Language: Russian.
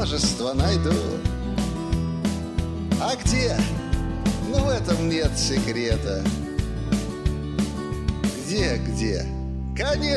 множество найду. А где? Ну, в этом нет секрета. Где? Конечно!